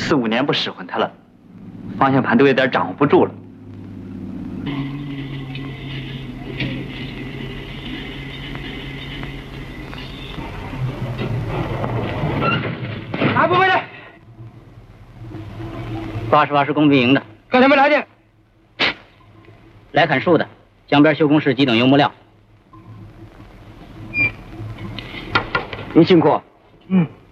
4、5年不使唤它了，方向盘都有点掌握不住了。 哪部门的 ？88师工兵营的。 刚才没来见。 来砍树的，江边修工室急等油木料。 您辛苦。嗯。